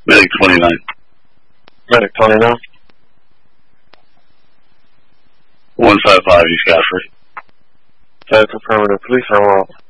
Medic 29. Medic 29. 155, East Godfrey. That's affirmative. Police are off.